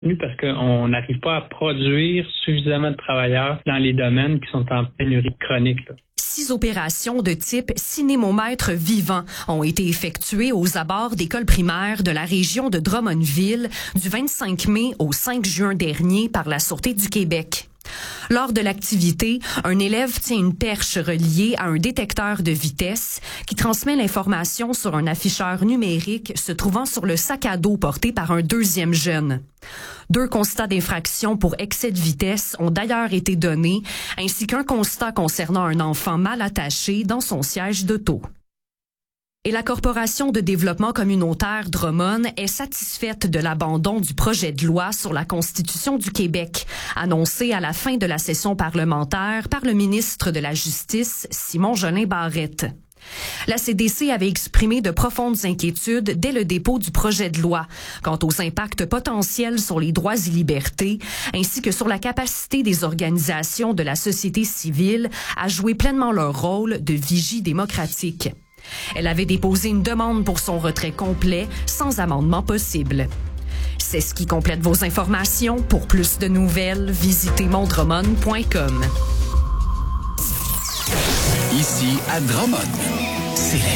parce qu'on n'arrive pas à produire suffisamment de travailleurs dans les domaines qui sont en pénurie chronique, là. 6 opérations de type cinémomètre vivant ont été effectuées aux abords d'écoles primaires de la région de Drummondville du 25 mai au 5 juin dernier par la Sûreté du Québec. Lors de l'activité, un élève tient une perche reliée à un détecteur de vitesse qui transmet l'information sur un afficheur numérique se trouvant sur le sac à dos porté par un deuxième jeune. 2 constats d'infraction pour excès de vitesse ont d'ailleurs été donnés, ainsi qu'un constat concernant un enfant mal attaché dans son siège d'auto. Et la Corporation de développement communautaire Drummond est satisfaite de l'abandon du projet de loi sur la Constitution du Québec, annoncé à la fin de la session parlementaire par le ministre de la Justice, Simon Jolin Barrette. La CDC avait exprimé de profondes inquiétudes dès le dépôt du projet de loi quant aux impacts potentiels sur les droits et libertés, ainsi que sur la capacité des organisations de la société civile à jouer pleinement leur rôle de vigie démocratique. Elle avait déposé une demande pour son retrait complet, sans amendement possible. C'est ce qui complète vos informations. Pour plus de nouvelles, visitez mondromon.com. Ici à Drummond, c'est